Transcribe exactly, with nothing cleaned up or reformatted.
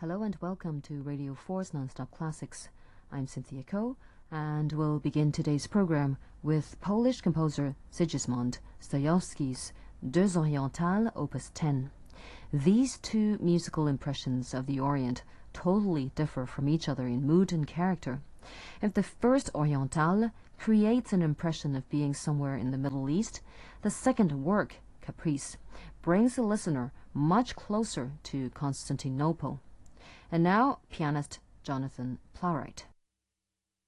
Hello and welcome to Radio four's Nonstop Classics. I'm Cynthia Ko, and we'll begin today's program with Polish composer Sigismund Stajowski's Deux Orientales, Opus ten. These two musical impressions of the Orient totally differ from each other in mood and character. If the first Orientale creates an impression of being somewhere in the Middle East, the second work, Caprice, brings the listener much closer to Constantinople. And now, pianist Jonathan Plowright.